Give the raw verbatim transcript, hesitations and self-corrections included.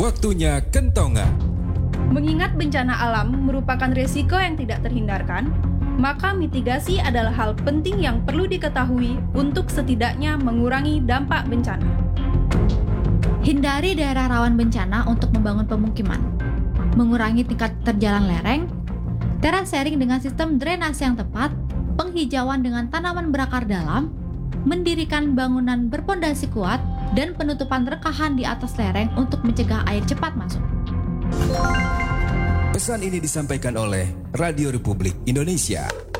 Waktunya kentongan. Mengingat bencana alam merupakan risiko yang tidak terhindarkan, maka mitigasi adalah hal penting yang perlu diketahui untuk setidaknya mengurangi dampak bencana. Hindari daerah rawan bencana untuk membangun pemukiman, mengurangi tingkat terjalan lereng, terasering dengan sistem drainase yang tepat, penghijauan dengan tanaman berakar dalam, mendirikan bangunan berpondasi kuat, dan penutupan rekahan di atas lereng untuk mencegah air cepat masuk. Pesan ini disampaikan oleh Radio Republik Indonesia.